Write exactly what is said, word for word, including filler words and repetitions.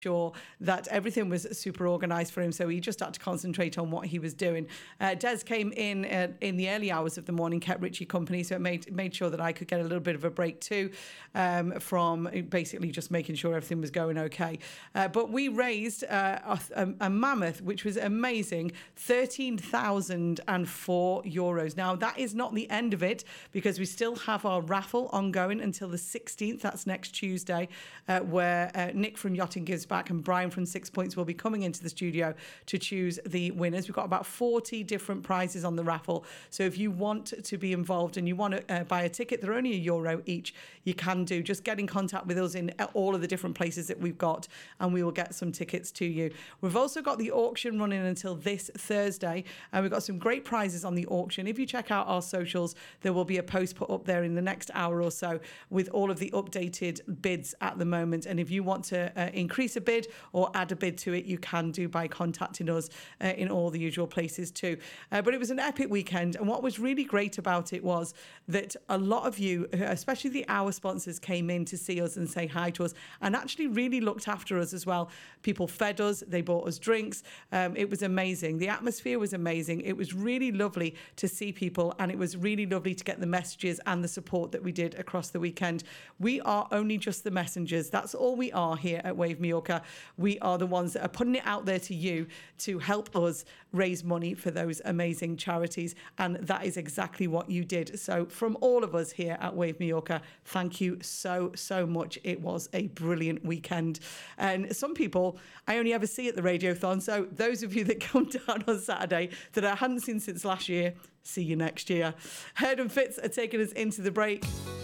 sure that everything was super organized for him, so he just had to concentrate on what he was doing. Uh, Des came in uh, in the early hours of the morning, kept Richie company, so it made made sure that I could get a little bit of a break too, um, from basically just making sure everything was going okay. Uh, but we raised uh, a, a mammoth, which was amazing, thirteen thousand four euros. Now, that is not the end of it, because we still have our raffle ongoing until the sixteenth, that's next Tuesday, uh, where uh, Nick from Yachting Gives Back and Brian from Six Points will be coming into the studio to choose the winners. We've got about forty different prizes on the raffle, so if you want to be involved and you want to uh, buy a ticket, they're only a euro each, you can do. Just get in contact with us in all of the different places that we've got, and we will get some tickets to you. We've also got the auction running until this Thursday, and we've got some great prizes on the auction. If you check out our socials, there will be a post put up there in the next hour or so with all of the updated bids at the moment, and if you want to uh, increase a bid or add a bid to it, you can do by contacting us uh, in all the usual places too. Uh, but it was an epic weekend, and what was really great about it was that a lot of you, especially the hour sponsors, came in to see us and say hi to us, and actually really looked after us as well. People fed us, they bought us drinks. Um, it was amazing. The atmosphere was amazing. It was really lovely to see people, and it was really lovely to get the messages and the support that we did across the weekend. We are only just the messengers. That's all we are here at Wave Mallorca. We are the ones that are putting it out there to you to help us raise money for those amazing charities, and that is exactly what you did. So from all of us here at Wave Mallorca, thank you so, so much. It was a brilliant weekend. And some people I only ever see at the Radiothon, so those of you that come down on Saturday that I hadn't seen since last year, see you next year. Heard and Fitz are taking us into the break.